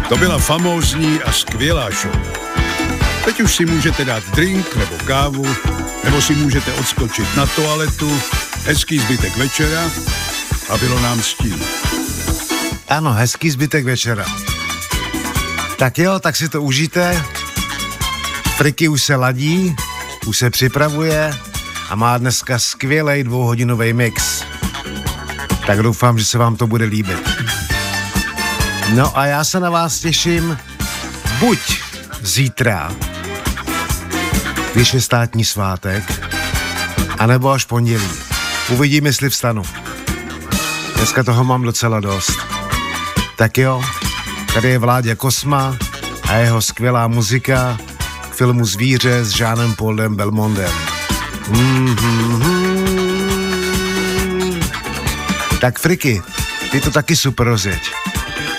To byla famózní a skvělá show. Teď už si můžete dát drink nebo kávu, nebo si můžete odskočit na toaletu, hezký zbytek večera a bylo nám ctí. Ano, hezký zbytek večera. Tak jo, tak si to užijte. Friky už se ladí, už se připravuje a má dneska skvělej 2hodinový mix. Tak doufám, že se vám to bude líbit. No a já se na vás těším buď zítra, když je státní svátek, anebo až pondělí. Uvidím, jestli vstanu. Dneska toho mám docela dost. Tak jo, tady je Vláďa Kosma a jeho skvělá muzika k filmu Zvíře s Jeanem Paulem Belmondem. Tak Friky, ty to taky super rozjeď.